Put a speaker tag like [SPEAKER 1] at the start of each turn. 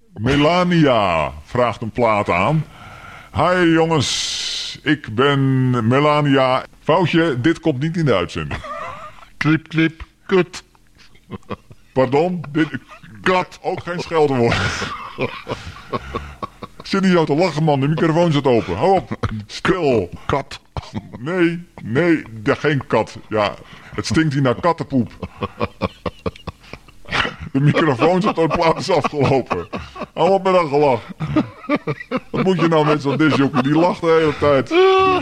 [SPEAKER 1] Melania vraagt een plaat aan. Hi jongens, ik ben Melania. Foutje, dit komt niet in de uitzending.
[SPEAKER 2] Klip, klip, kut.
[SPEAKER 1] Pardon? Kat, ook geen scheldwoord. Ik zit niet zo te lachen, man. De microfoon zit open. Hou op. Stil.
[SPEAKER 2] Kat.
[SPEAKER 1] Nee, geen kat. Ja, het stinkt hier naar kattenpoep. De microfoon zit door de plaat is afgelopen. Hou op met dat gelach. Wat moet je nou met zo'n disjockey? Die lacht de hele tijd.